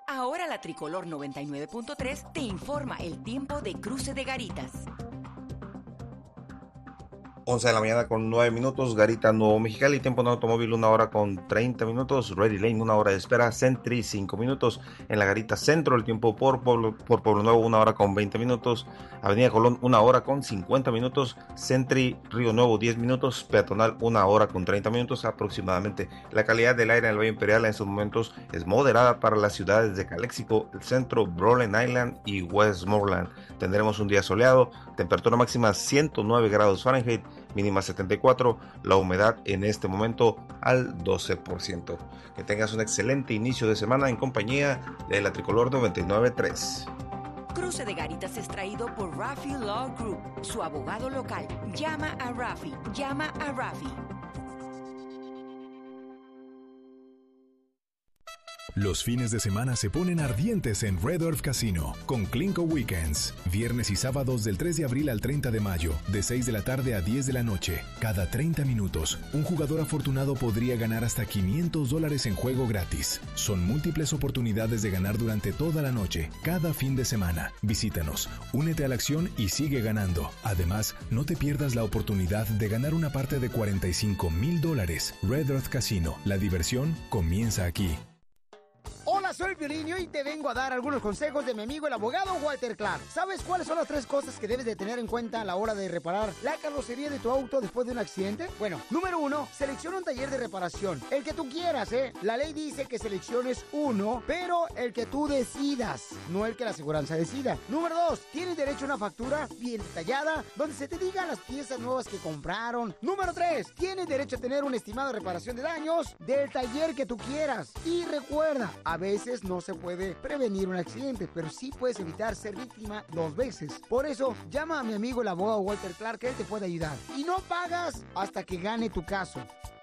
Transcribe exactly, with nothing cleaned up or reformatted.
Ahora la Tricolor noventa y nueve punto tres te informa el tiempo de Cruce de Garitas. once de la mañana con nueve minutos, Garita Nuevo Mexicali, tiempo en automóvil una hora con treinta minutos, Ready Lane una hora de espera, Sentry cinco minutos, en la Garita Centro el tiempo por Pueblo, por Pueblo Nuevo una hora con veinte minutos, Avenida Colón una hora con cincuenta minutos, Sentry Río Nuevo diez minutos, Peatonal una hora con treinta minutos aproximadamente. La calidad del aire en el Valle Imperial en estos momentos es moderada para las ciudades de Calexico, el centro, Brawling Island y Westmoreland. Tendremos un día soleado, temperatura máxima ciento nueve grados Fahrenheit, mínima setenta y cuatro, la humedad en este momento al doce por ciento. Que tengas un excelente inicio de semana en compañía de la Tricolor noventa y nueve punto tres. Cruce de Garitas es traído por Rafi Law Group, su abogado local. Llama a Rafi, llama a Rafi. Los fines de semana se ponen ardientes en Red Earth Casino con Clinco Weekends. Viernes y sábados del tres de abril al treinta de mayo, de seis de la tarde a diez de la noche. Cada treinta minutos, un jugador afortunado podría ganar hasta quinientos dólares en juego gratis. Son múltiples oportunidades de ganar durante toda la noche, cada fin de semana. Visítanos, únete a la acción y sigue ganando. Además, no te pierdas la oportunidad de ganar una parte de cuarenta y cinco mil dólares. Red Earth Casino, la diversión comienza aquí. Hola, soy Piolín y hoy te vengo a dar algunos consejos de mi amigo el abogado Walter Clark. ¿Sabes cuáles son las tres cosas que debes de tener en cuenta a la hora de reparar la carrocería de tu auto después de un accidente? Bueno, número uno, selecciona un taller de reparación. El que tú quieras, ¿eh? La ley dice que selecciones uno, pero el que tú decidas, no el que la aseguranza decida. Número dos, tienes derecho a una factura bien detallada, donde se te digan las piezas nuevas que compraron. Número tres, tienes derecho a tener un estimado de reparación de daños del taller que tú quieras. Y recuerda, a veces no se puede prevenir un accidente, pero sí puedes evitar ser víctima dos veces. Por eso, llama a mi amigo el abogado Walter Clark, que él te puede ayudar. Y no pagas hasta que gane tu caso.